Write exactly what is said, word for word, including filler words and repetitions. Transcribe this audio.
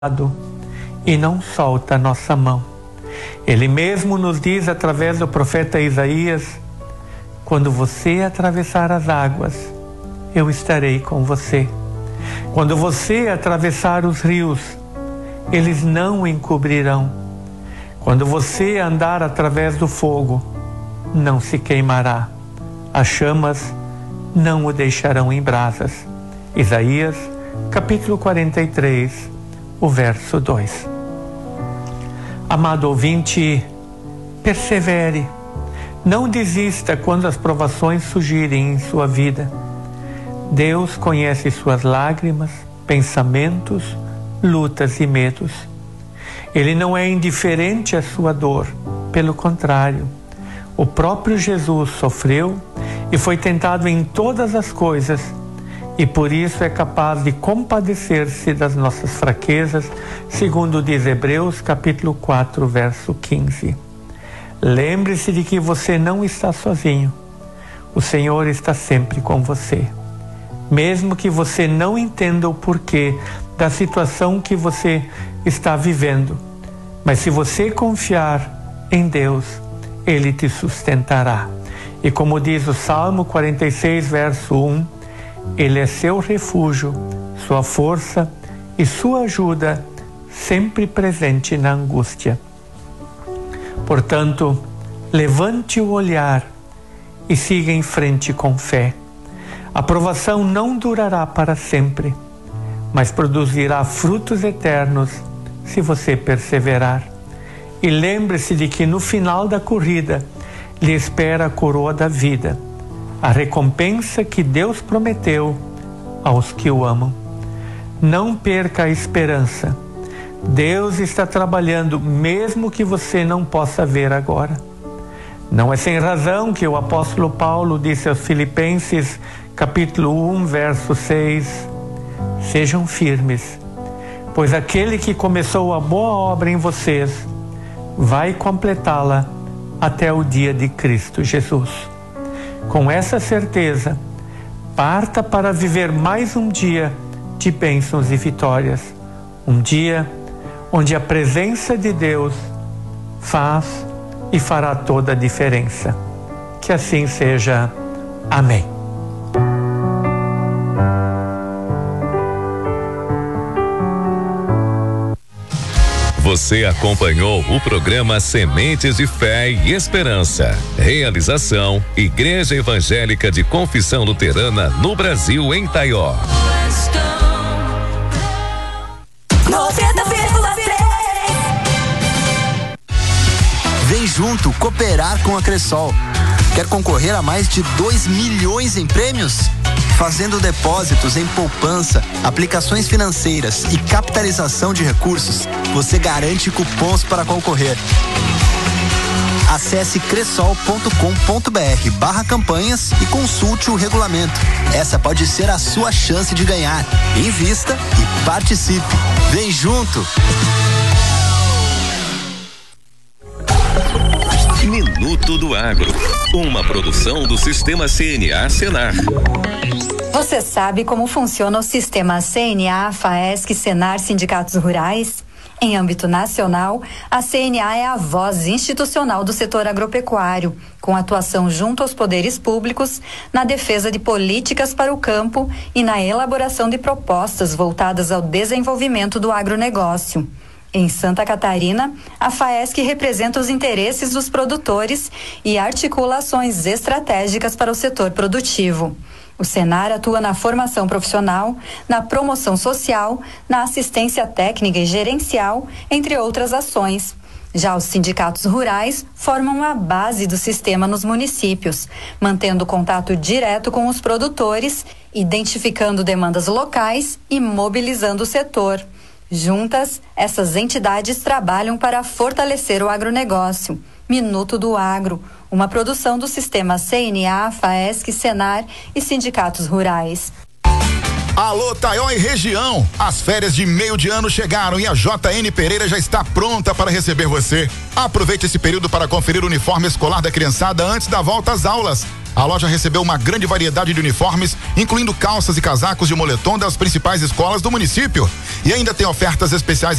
e não solta a nossa mão. Ele mesmo nos diz através do profeta Isaías: quando você atravessar as águas, eu estarei com você. Quando você atravessar os rios, eles não o encobrirão. Quando você andar através do fogo, não se queimará. As chamas não o deixarão em brasas. Isaías, capítulo quarenta e três, o verso dois. Amado ouvinte, persevere. Não desista quando as provações surgirem em sua vida. Deus conhece suas lágrimas, pensamentos, lutas e medos. Ele não é indiferente à sua dor. Pelo contrário, o próprio Jesus sofreu e foi tentado em todas as coisas, e por isso é capaz de compadecer-se das nossas fraquezas, segundo diz Hebreus capítulo quatro, verso quinze. Lembre-se de que você não está sozinho. O Senhor está sempre com você. Mesmo que você não entenda o porquê da situação que você está vivendo, mas se você confiar em Deus, Ele te sustentará. E como diz o Salmo quarenta e seis, verso um, Ele é seu refúgio, sua força e sua ajuda, sempre presente na angústia. Portanto, levante o olhar e siga em frente com fé. A provação não durará para sempre, mas produzirá frutos eternos se você perseverar. E lembre-se de que no final da corrida lhe espera a coroa da vida, a recompensa que Deus prometeu aos que o amam. Não perca a esperança. Deus está trabalhando mesmo que você não possa ver agora. Não é sem razão que o apóstolo Paulo disse aos Filipenses, capítulo um, verso seis, sejam firmes, pois aquele que começou a boa obra em vocês vai completá-la até o dia de Cristo Jesus. Com essa certeza, parta para viver mais um dia de bênçãos e vitórias. Um dia onde a presença de Deus faz e fará toda a diferença. Que assim seja. Amém. Você acompanhou o programa Sementes de Fé e Esperança. Realização: Igreja Evangélica de Confissão Luterana no Brasil, em Taió. noventa vírgula três. Vem junto cooperar com a Cressol. Quer concorrer a mais de dois milhões em prêmios? Fazendo depósitos em poupança, aplicações financeiras e capitalização de recursos, você garante cupons para concorrer. Acesse cressol ponto com ponto br barra campanhas e consulte o regulamento. Essa pode ser a sua chance de ganhar. Invista e participe. Vem junto! Minuto do Agro, uma produção do Sistema C N A Senar. Você sabe como funciona o sistema C N A, FAESC, Senar, Sindicatos Rurais? Em âmbito nacional, a C N A é a voz institucional do setor agropecuário, com atuação junto aos poderes públicos, na defesa de políticas para o campo e na elaboração de propostas voltadas ao desenvolvimento do agronegócio. Em Santa Catarina, a FAESC representa os interesses dos produtores e articula ações estratégicas para o setor produtivo. O Senar atua na formação profissional, na promoção social, na assistência técnica e gerencial, entre outras ações. Já os sindicatos rurais formam a base do sistema nos municípios, mantendo contato direto com os produtores, identificando demandas locais e mobilizando o setor. Juntas, essas entidades trabalham para fortalecer o agronegócio. Minuto do Agro, uma produção do Sistema C N A, FAESC, Senar e Sindicatos Rurais. Alô, Taió e região! As férias de meio de ano chegaram e a J N Pereira já está pronta para receber você. Aproveite esse período para conferir o uniforme escolar da criançada antes da volta às aulas. A loja recebeu uma grande variedade de uniformes, incluindo calças e casacos de moletom das principais escolas do município. E ainda tem ofertas especiais